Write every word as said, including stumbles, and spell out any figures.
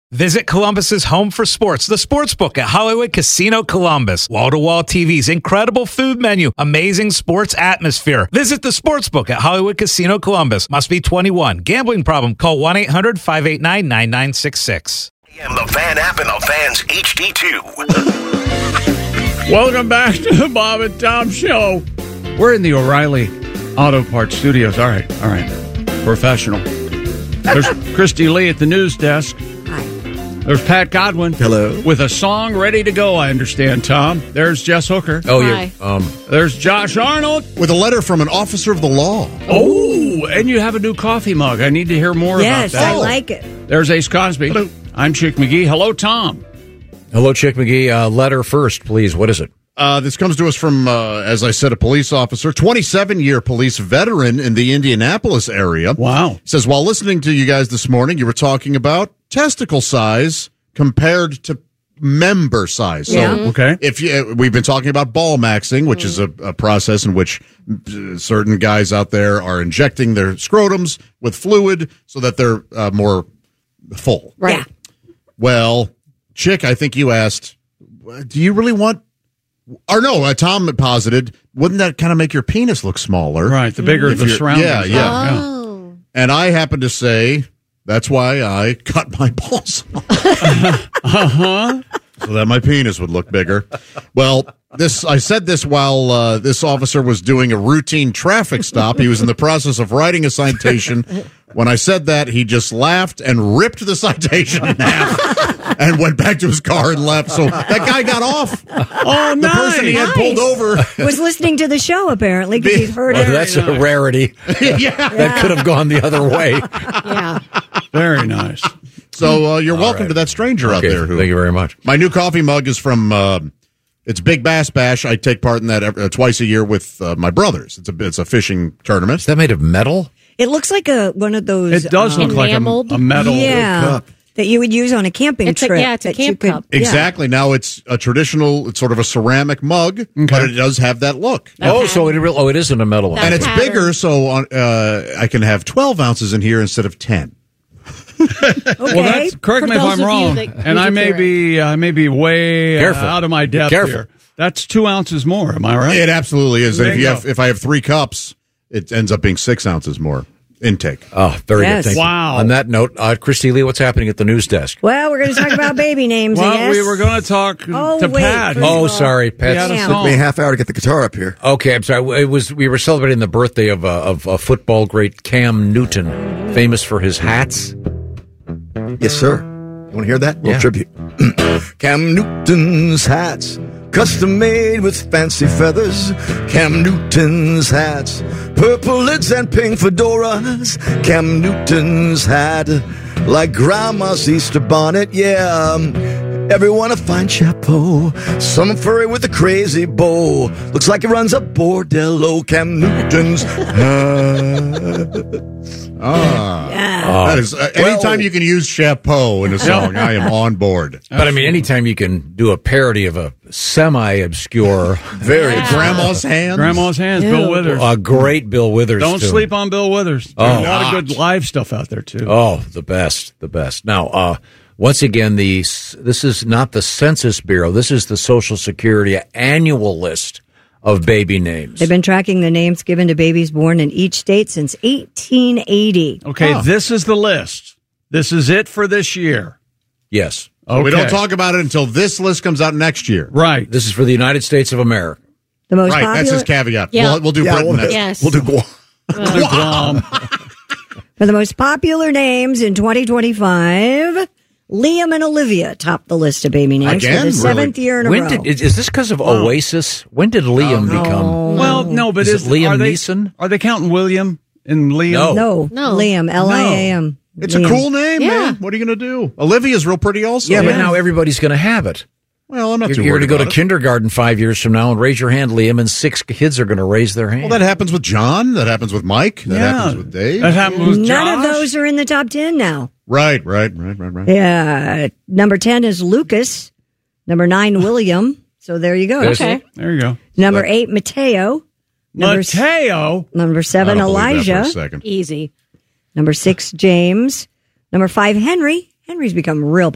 Visit Columbus's home for sports, the Sportsbook at Hollywood Casino Columbus. Wall-to-wall T Vs, incredible food menu, amazing sports atmosphere. Visit the Sportsbook at Hollywood Casino Columbus. Must be twenty-one. Gambling problem? Call one eight hundred five eight nine nine nine six six. And the Fan app and the Fans H D two. Welcome back to the Bob and Tom Show. We're in the O'Reilly Auto Parts Studios. All right, all right. Professional. There's Christy Lee at the news desk. Hi. There's Pat Godwin. Hello. With a song ready to go, I understand, Tom. There's Jess Hooker. Oh, Hi. yeah. Um, There's Josh Arnold. with a letter from an officer of the law. Oh, and you have a new coffee mug. I need to hear more Yes, about that. I like it. There's Ace Cosby. Hello. I'm Chick McGee. Hello, Tom. Hello, Chick McGee. Uh, letter first, please. What is it? Uh, this comes to us from, uh, as I said, a police officer, twenty-seven-year police veteran in the Indianapolis area. Wow. Says, while listening to you guys this morning, you were talking about testicle size compared to member size. Yeah. So Okay. if you, we've been talking about ball maxing, which is a, a process in which uh, certain guys out there are injecting their scrotums with fluid so that they're uh, more full. Right. Yeah. Well, Chick, I think you asked, do you really want, or no, uh, Tom posited, wouldn't that kind of make your penis look smaller? Right, the bigger If the you're- surroundings. yeah, yeah. Oh. And I happen to say, that's why I cut my balls off. Uh-huh. So that my penis would look bigger. Well, this I said this while uh, this officer was doing a routine traffic stop. He was in the process of writing a citation. When I said that, he just laughed and ripped the citation in half and went back to his car and left. So that guy got off. Oh, The person he had Nice. pulled over. Was listening to the show, apparently, because he's heard Well, it. that's a rarity. Yeah. That could have gone the other way. Yeah. Very nice. So uh, you're welcome right. to that stranger out Okay, there. Who, thank you very much. My new coffee mug is from uh, it's Big Bass Bash. I take part in that every, uh, twice a year with uh, my brothers. It's a it's a fishing tournament. Is that made of metal? It looks like a one of those. It does um, look like a, Enameled? a metal yeah, cup. that you would use on a camping It's a- trip. yeah, it's a that camp you could, cup. yeah. Exactly. Now it's a traditional. It's sort of a ceramic mug, but it does have that look. Oh, so it real? Oh, it isn't a metal one. And it's pattern. bigger, so on, uh, I can have twelve ounces in here instead of ten. Okay. Well, that's correct For me if those I'm of you wrong, that and use I it may for- be I may be way uh, Careful. out of my depth Careful. here. That's two ounces more. Am I right? It absolutely is. And There if you you go. have, if I have three cups, it ends up being six ounces more intake. Oh, very Yes. good. Thank Wow. you. On that note, uh, Christy Lee, what's happening at the news desk? Well, we're going to talk about baby names. I Well, guess. we were going to talk Oh, to wait, Pat. first of Oh, all- sorry, He had Pat. a Yeah. song. Took me a half hour to get the guitar up here. Okay, I'm sorry. It was we were celebrating the birthday of uh, of uh, football great Cam Newton, famous for his hats. Yes, sir. You want to hear that? Little Yeah. tribute. Cam Newton's hats, custom made with fancy feathers. Cam Newton's hats, purple lids and pink fedoras. Cam Newton's hat, like grandma's Easter bonnet, yeah. Everyone a fine chapeau, some furry with a crazy bow. Looks like he runs a bordello. Cam Newton's hat. Ah, Yeah. that is. Uh, anytime you can use chapeau in a song, I am on board. But I mean, anytime you can do a parody of a semi-obscure, Very grandma's hands. Grandma's hands, Bill Withers. a great Bill Withers. Don't tune. sleep on Bill Withers. Oh. There's a lot of good live stuff out there too. Oh, the best, the best. Now, uh, once again, the this is not the Census Bureau. This is the Social Security annual list of baby names. They've been tracking the names given to babies born in each state since eighteen eighty. Okay, Oh. this is the list. This is it for this year. Yes, Okay. We don't talk about it until this list comes out next year. Right. this is for the United States of America. The most Right, popular, that's his caveat. Yeah. We'll, we'll do Yeah, Britain we'll, next. Yes. we'll do Guam. Guam. for the most popular names in twenty twenty-five, Liam and Olivia topped the list of baby names Again? for the seventh Really? year in a When row. did is, is this because of Oasis? When did Liam become? Well, no, but Is it Liam are they, Neeson? Are they counting William and Liam? No. no, No. Liam, L I A M. It's Liam. a cool name, Yeah. man. What are you going to do? Olivia's real pretty also. Yeah, but now everybody's going to have it. Well, I'm not You're, too you're going worried to go to about it. kindergarten five years from now and raise your hand, Liam, and six kids are going to raise their hand. Well, that happens with John. That happens with Mike. That Yeah. happens with Dave. That happened with None Josh. of those are in the top ten now. Right, right, right, right, right. Yeah, number ten is Lucas. Number nine, William. So there you go. There's Okay. There you go. Number eight, Mateo. Number, s- Mateo. number I seven, don't believe that for a Elijah. second. Easy. Number six, James. Number five, Henry. Henry's become real